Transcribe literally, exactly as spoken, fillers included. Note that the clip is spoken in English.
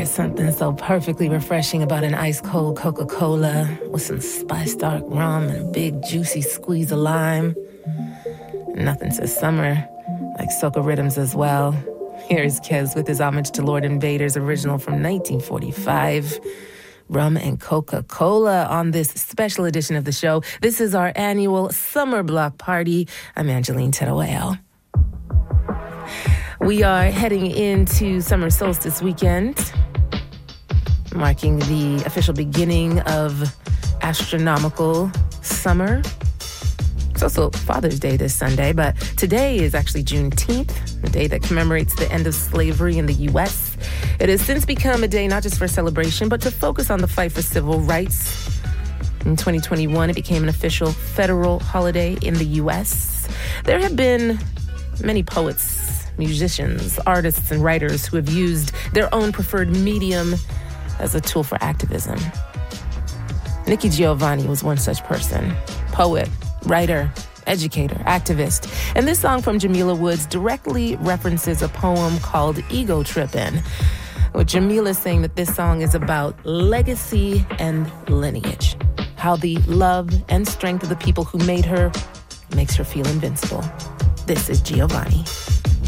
something so perfectly refreshing about an ice-cold Coca-Cola with some spiced dark rum and a big juicy squeeze of lime. Nothing says summer like soca rhythms as well. Here's Kez with his homage to Lord Invader's original from nineteen forty-five, Rum and Coca-Cola, on this special edition of the show. This is our annual Summer Block Party. I'm Angeline Teruel. We are heading into summer solstice weekend, marking the official beginning of astronomical summer. It's also Father's Day this Sunday, but today is actually Juneteenth, the day that commemorates the end of slavery in the U S. It has since become a day not just for celebration, but to focus on the fight for civil rights. In twenty twenty-one, it became an official federal holiday in the U S. There have been many poets, musicians, artists, and writers who have used their own preferred medium as a tool for activism. Nikki Giovanni was one such person. Poet, writer, educator, activist. And this song from Jamila Woods directly references a poem called Ego Trippin', with Jamila saying that this song is about legacy and lineage, how the love and strength of the people who made her makes her feel invincible. This is Giovanni.